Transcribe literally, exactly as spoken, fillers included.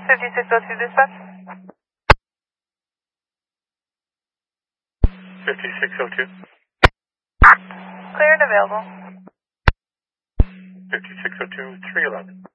fifty-six oh two dispatch. fifty-six oh two. Clear and available. fifty-six oh two, three eleven.